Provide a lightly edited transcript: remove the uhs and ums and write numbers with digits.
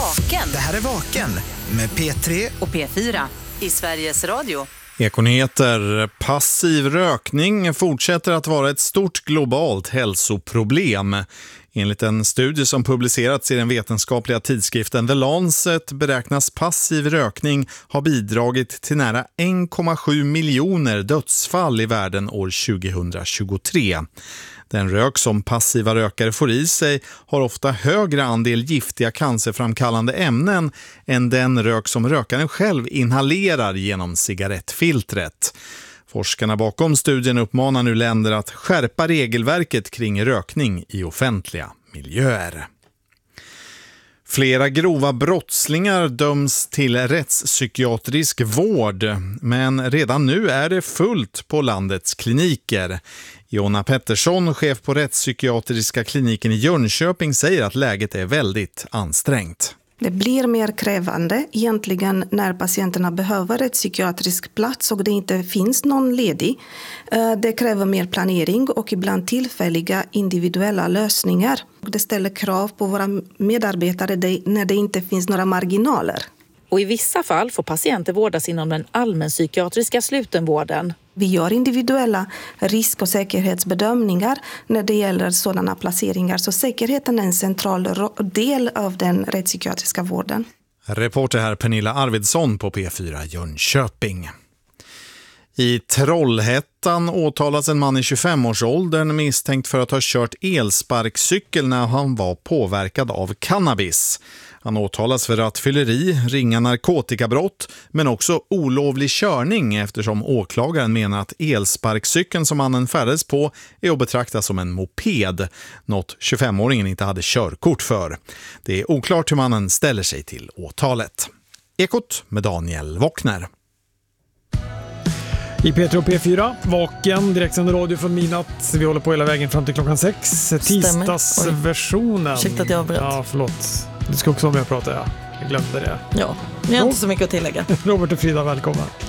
Vaken. Det här är Vaken med P3 och P4 i Sveriges Radio. Ekonyheter. Passiv rökning fortsätter att vara ett stort globalt hälsoproblem. Enligt en studie som publicerats i den vetenskapliga tidskriften The Lancet beräknas passiv rökning ha bidragit till nära 1,7 miljoner dödsfall i världen år 2023. Den rök som passiva rökare får i sig har ofta högre andel giftiga cancerframkallande ämnen än den rök som rökaren själv inhalerar genom cigarettfiltret. Forskarna bakom studien uppmanar nu länder att skärpa regelverket kring rökning i offentliga miljöer. Flera grova brottslingar döms till rättspsykiatrisk vård, men redan nu är det fullt på landets kliniker. Jonna Pettersson, chef på rättspsykiatriska kliniken i Jönköping, säger att läget är väldigt ansträngt. Det blir mer krävande egentligen när patienterna behöver ett psykiatrisk plats och det inte finns någon ledig. Det kräver mer planering och ibland tillfälliga individuella lösningar. Det ställer krav på våra medarbetare när det inte finns några marginaler. Och i vissa fall får patienter vårdas inom den allmänpsykiatriska slutenvården. Vi gör individuella risk- och säkerhetsbedömningar när det gäller sådana placeringar. Så säkerheten är en central del av den rättspsykiatriska vården. Reporter här Pernilla Arvidsson på P4 Jönköping. I Trollhättan åtalas en man i 25-årsåldern misstänkt för att ha kört elsparkcykel när han var påverkad av cannabis. Han åtalas för rattfylleri, ringa narkotikabrott men också olovlig körning eftersom åklagaren menar att elsparkcykeln som mannen färdades på är att betrakta som en moped, något 25-åringen inte hade körkort för. Det är oklart hur mannen ställer sig till åtalet. Ekot med Daniel Wockner. I P3 och P4, Vaken, direktsänd radio från midnatt. Vi håller på hela vägen fram till klockan 6. Tisdagsversionen. Ursäkta att jag avbröt. Ja, förlåt. Du ska också vara med och prata, ja. Jag glömde det. Ja, jag har inte så mycket att tillägga. Robert och Frida, välkomna.